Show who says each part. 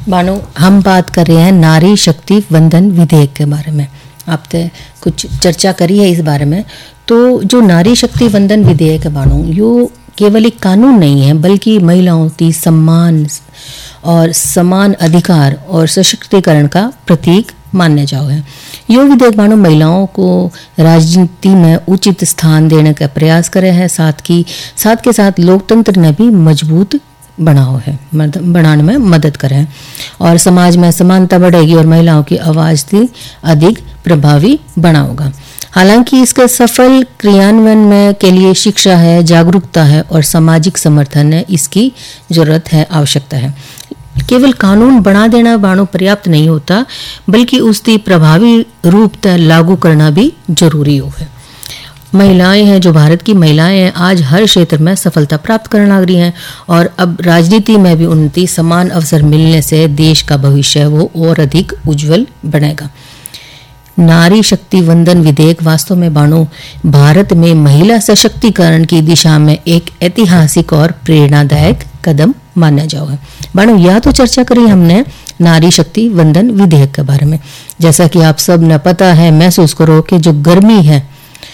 Speaker 1: बानो, हम बात कर रहे हैं नारी शक्ति वंदन विधेयक के बारे में। आपने कुछ चर्चा करी है इस बारे में। तो जो नारी शक्ति वंदन विधेयक है बानो, यो केवल एक कानून नहीं है बल्कि महिलाओं की सम्मान और समान अधिकार और सशक्तिकरण का प्रतीक मानने जाओ है। यो विधेयक बानो महिलाओं को राजनीति में उचित स्थान देने का प्रयास करे है, साथ के साथ लोकतंत्र ने भी मजबूत बनाओ है, बनाने में मदद करे और समाज में समानता बढ़ेगी और महिलाओं की आवाज भी अधिक प्रभावी बनाओगा। हालांकि इसके सफल क्रियान्वयन में के लिए शिक्षा है, जागरूकता है और सामाजिक समर्थन है, इसकी जरूरत है, आवश्यकता है। केवल कानून बना देना बाणो पर्याप्त नहीं होता बल्कि उसकी प्रभावी रूप से लागू करना भी जरूरी हो है। महिलाएं हैं, जो भारत की महिलाएं हैं, आज हर क्षेत्र में सफलता प्राप्त करने लग रही हैं और अब राजनीति में भी उन्नति, समान अवसर मिलने से देश का भविष्य वो और अधिक उज्जवल बनेगा। नारी शक्ति वंदन विधेयक वास्तव में बानो भारत में महिला सशक्तिकरण की दिशा में एक ऐतिहासिक और प्रेरणादायक कदम माना जाओ है। बानो, यह तो चर्चा करी हमने नारी शक्ति वंदन विधेयक के बारे में। जैसा कि आप सब ने पता है, महसूस करो कि जो गर्मी है